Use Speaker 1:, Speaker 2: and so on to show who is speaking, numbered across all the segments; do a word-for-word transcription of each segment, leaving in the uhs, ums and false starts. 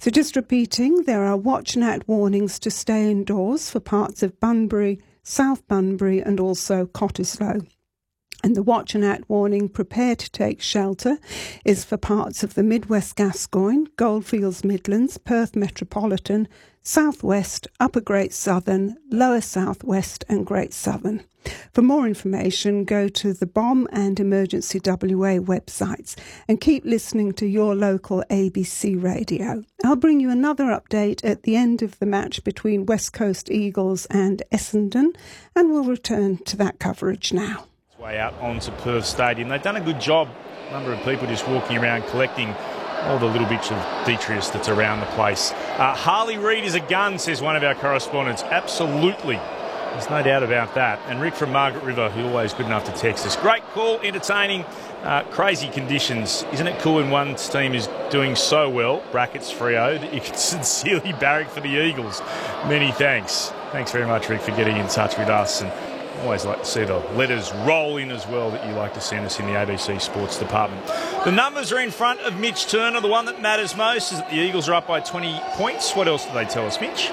Speaker 1: So just repeating, there are watch and act warnings to stay indoors for parts of Bunbury, South Bunbury and also Cottesloe. And the watch and act warning, prepare to take shelter, is for parts of the Midwest Gascoyne, Goldfields Midlands, Perth Metropolitan, South West, Upper Great Southern, Lower South West and Great Southern. For more information, go to the B O M and Emergency W A websites and keep listening to your local A B C radio. I'll bring you another update at the end of the match between West Coast Eagles and Essendon, and we'll return to that coverage now.
Speaker 2: Way out onto Perth Stadium. They've done a good job. A number of people just walking around collecting all the little bits of detritus that's around the place. Uh, Harley Reid is a gun, says one of our correspondents. Absolutely. There's no doubt about that. And Rick from Margaret River, who always good enough to text us. Great call, entertaining, uh, crazy conditions. Isn't it cool when one team is doing so well, brackets Freo, that you can sincerely barrack for the Eagles? Many thanks. Thanks very much, Rick, for getting in touch with us. And always like to see the letters roll in as well that you like to send us in the A B C Sports Department. The numbers are in front of Mitch Turner. The one that matters most is that the Eagles are up by twenty points. What else do they tell us, Mitch?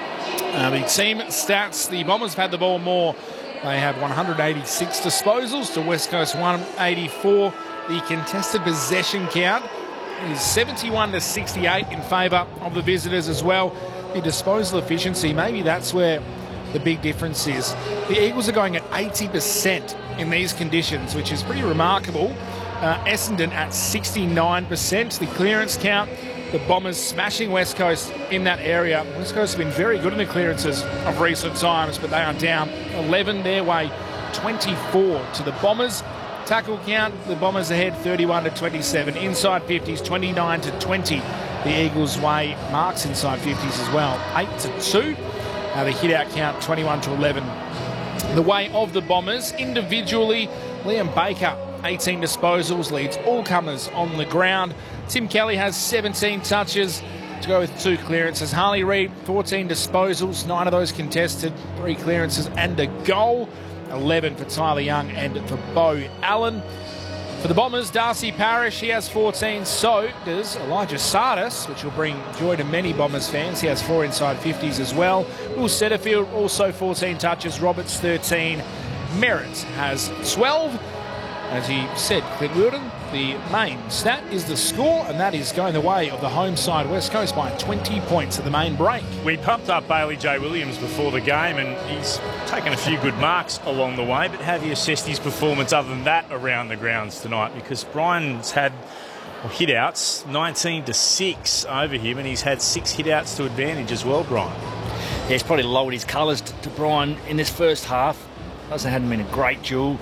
Speaker 3: Uh, the team stats, the Bombers have had the ball more. They have one hundred eighty-six disposals to West Coast one eighty-four. The contested possession count is seventy-one to sixty-eight in favour of the visitors as well. The disposal efficiency, maybe that's where the big difference is. The Eagles are going at eighty percent in these conditions, which is pretty remarkable. Uh, Essendon at sixty-nine percent. The clearance count, the Bombers smashing West Coast in that area. West Coast have been very good in the clearances of recent times, but they are down eleven their way, twenty-four to the Bombers. Tackle count, the Bombers ahead thirty-one to twenty-seven. Inside fifties, twenty-nine to twenty. The Eagles' way, marks inside fifties as well, eight to two. Uh, the hit-out count, twenty-one to eleven. The way of the Bombers, individually, Liam Baker, eighteen disposals, leads all comers on the ground. Tim Kelly has seventeen touches to go with two clearances. Harley Reid, fourteen disposals, nine of those contested, three clearances and a goal. eleven for Tyler Young and for Beau Allen. For the Bombers, Darcy Parish, he has fourteen. So does Elijah Sardis, which will bring joy to many Bombers fans. He has four inside fifties as well. Will Setterfield, also fourteen touches. Roberts, thirteen. Merritt has twelve. As he said, Clint Wilden, the main stat is the score, and that is going the way of the home side West Coast by twenty points at the main break.
Speaker 2: We pumped up Bailey J. Williams before the game, and he's taken a few good marks along the way, but have you assessed his performance other than that around the grounds tonight? Because Brian's had well, hit-outs, nineteen to six over him, and he's had six hit-outs to advantage as well, Brian.
Speaker 4: Yeah, he's probably lowered his colours to, to Brian in this first half. Doesn't hadn't been a great duel.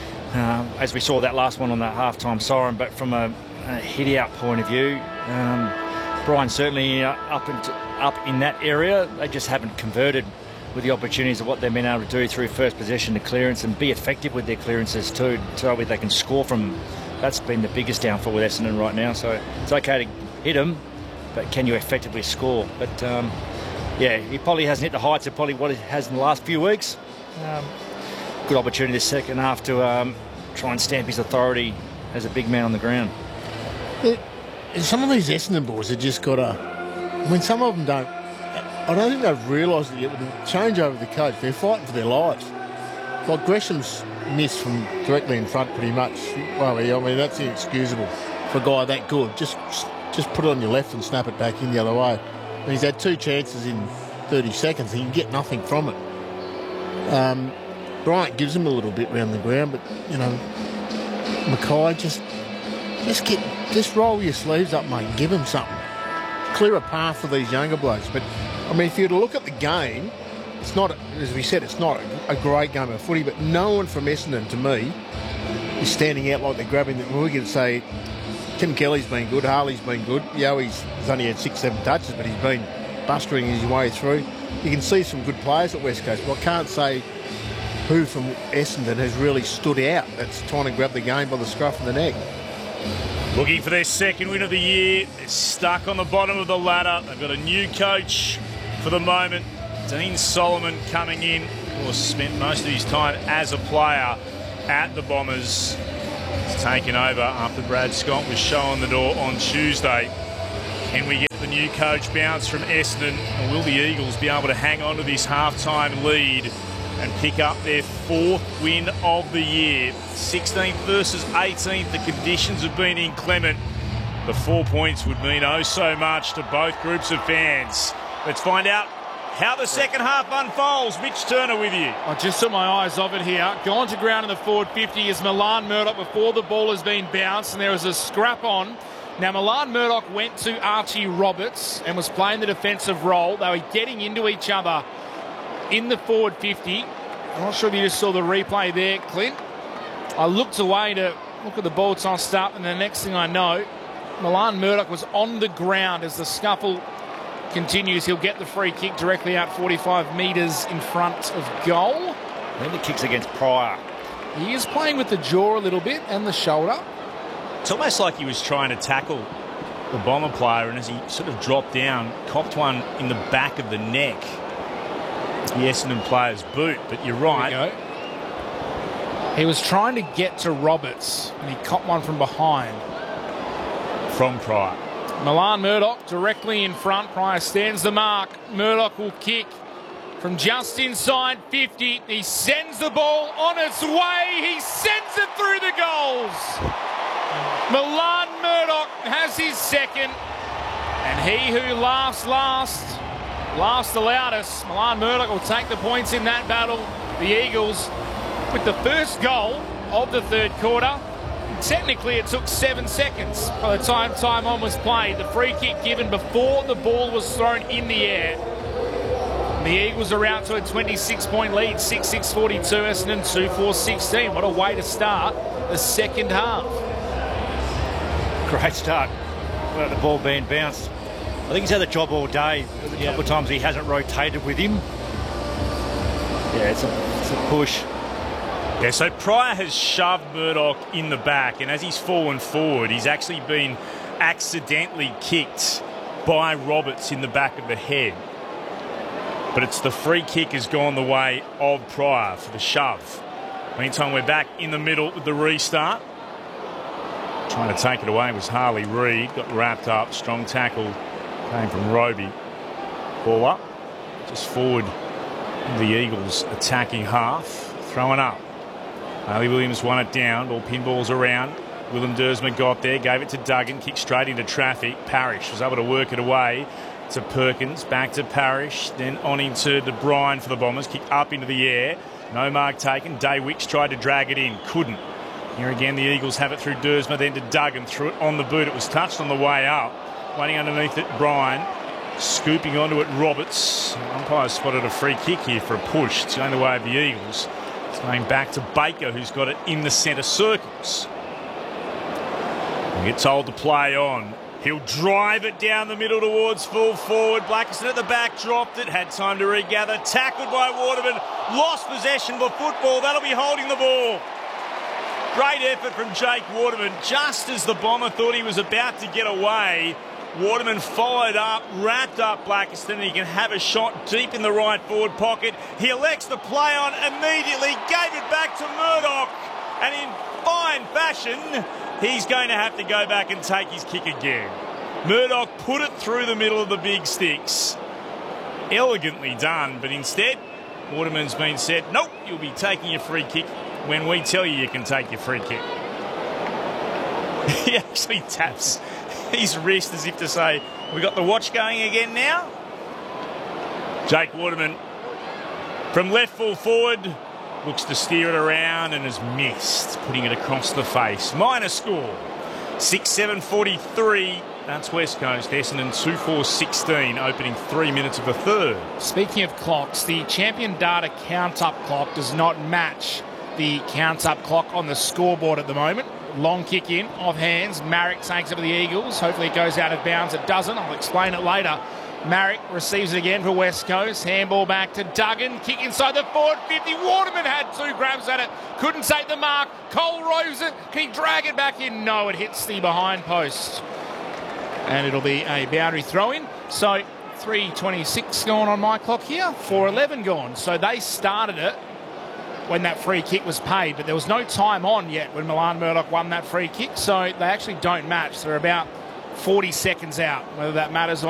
Speaker 4: Uh, as we saw that last one on that half-time siren, but from a, a hit-out point of view, um, Brian certainly uh, up, into, up in that area. They just haven't converted with the opportunities of what they've been able to do through first possession to clearance and be effective with their clearances too, so they can score from. That's been the biggest downfall with Essendon right now. So it's okay to hit them, but can you effectively score? But um, yeah, he probably hasn't hit the heights of probably what he has in the last few weeks. Um, Good opportunity this second half to um, try and stamp his authority as a big man on the ground.
Speaker 5: It, some of these Essendon boys have just got a... I mean, some of them don't... I don't think they've realised it yet. With the change over the coach, they're fighting for their lives. Like Gresham's missed from directly in front pretty much. Well, I mean, that's inexcusable for a guy that good. Just just put it on your left and snap it back in the other way. And he's had two chances in thirty seconds. He can get nothing from it. Um... Bryant gives him a little bit round the ground, but, you know, Mackay, just just get just roll your sleeves up, mate, and give him something. Clear a path for these younger blokes. But, I mean, if you were to look at the game, it's not, as we said, it's not a great game of footy, but no one from Essendon, to me, is standing out like they're grabbing the... We're going to say Tim Kelly's been good, Harley's been good. Yoey's has only had six, seven touches, but he's been bustering his way through. You can see some good players at West Coast, but I can't say who from Essendon has really stood out that's trying to grab the game by the scruff of the neck.
Speaker 2: Looking for their second win of the year. They're stuck on the bottom of the ladder. They've got a new coach for the moment. Dean Solomon coming in. Of course, spent most of his time as a player at the Bombers. He's taken over after Brad Scott was shown the door on Tuesday. Can we get the new coach bounce from Essendon, and will the Eagles be able to hang on to this half-time lead and pick up their fourth win of the year? sixteenth versus eighteenth, the conditions have been inclement. The four points would mean oh so much to both groups of fans. Let's find out how the second half unfolds. Mitch Turner with you.
Speaker 3: I just took my eyes off it here. Gone to ground in the forward fifty is Milan Murdoch before the ball has been bounced, and there was a scrap on. Now, Milan Murdoch went to Archie Roberts and was playing the defensive role. They were getting into each other in the forward fifty. I'm not sure if you just saw the replay there, Clint. I looked away to look at the ball tossed up, and the next thing I know, Milan Murdoch was on the ground as the scuffle continues. He'll get the free kick directly out forty-five metres in front of goal.
Speaker 4: I think the kick's against Pryor.
Speaker 3: He is playing with the jaw a little bit and the shoulder.
Speaker 2: It's almost like he was trying to tackle the Bomber player, and as he sort of dropped down, copped one in the back of the neck. The Essendon player's boot, but you're right.
Speaker 3: There you go. He was trying to get to Roberts, and he copped one from behind.
Speaker 2: From Pryor.
Speaker 3: Milan Murdoch directly in front. Pryor stands the mark. Murdoch will kick from just inside fifty. He sends the ball on its way. He sends it through the goals. Milan Murdoch has his second. And he who laughs last, laughs the loudest. Milan Murdoch will take the points in that battle. The Eagles with the first goal of the third quarter. Technically, it took seven seconds by the time time on was played. The free kick given before the ball was thrown in the air. And the Eagles are out to a twenty-six point lead, six six forty-two, Essendon two four sixteen. What a way to start the second half.
Speaker 4: Great start. Without the ball being bounced. I think he's had the job all day. A couple
Speaker 3: Yeah.
Speaker 4: of times he hasn't rotated with him. Yeah, it's a, it's a push.
Speaker 2: Yeah, so Pryor has shoved Murdoch in the back, and as he's fallen forward, he's actually been accidentally kicked by Roberts in the back of the head. But it's the free kick has gone the way of Pryor for the shove. Meantime, we're back in the middle with the restart. Trying to take it away was Harley Reid. Got wrapped up. Strong tackle came from Roby. Ball up. Just forward the Eagles attacking half. Throwing up. Harley Williams won it down. Ball pinballs around. Willem Dersma got there. Gave it to Duggan. Kicked straight into traffic. Parrish was able to work it away to Perkins. Back to Parrish. Then on into De Bruyne for the Bombers. Kicked up into the air. No mark taken. Day Wicks tried to drag it in. Couldn't. Here again, the Eagles have it through Dersma, then to Duggan. Threw it on the boot. It was touched on the way up. Waiting underneath it, Bryan. Scooping onto it, Roberts. Umpire spotted a free kick here for a push. It's going the way of the Eagles. It's going back to Baker, who's got it in the centre circles. He'll get told to play on. He'll drive it down the middle towards full forward. Blackiston at the back, dropped it, had time to regather. Tackled by Waterman, lost possession of the football. That'll be holding the ball. Great effort from Jake Waterman. Just as the Bomber thought he was about to get away, Waterman followed up, wrapped up Blackiston, and he can have a shot deep in the right forward pocket. He elects to play on immediately, gave it back to Murdoch, and in fine fashion, he's going to have to go back and take his kick again. Murdoch put it through the middle of the big sticks. Elegantly done, but instead, Waterman's been said, nope, you'll be taking your free kick when we tell you you can take your free kick. He actually taps his wrist as if to say, we got the watch going again now? Jake Waterman from left full forward looks to steer it around and has missed, putting it across the face. Minor score, six seven forty-three. That's West Coast. Essendon two four sixteen, opening three minutes of the third.
Speaker 3: Speaking of clocks, the Champion Data count-up clock does not match the count-up clock on the scoreboard at the moment. Long kick in, off hands. Marrick takes it for the Eagles. Hopefully it goes out of bounds. It doesn't. I'll explain it later. Marrick receives it again for West Coast. Handball back to Duggan. Kick inside the forward fifty. Waterman had two grabs at it. Couldn't take the mark. Cole rows it. Can he drag it back in? No, it hits the behind post. And it'll be a boundary throw-in. So three twenty-six gone on my clock here. four eleven gone. So they started it when that free kick was paid, but there was no time on yet when Milan Murdoch won that free kick, so they actually don't match. They're about forty seconds out. Whether that matters or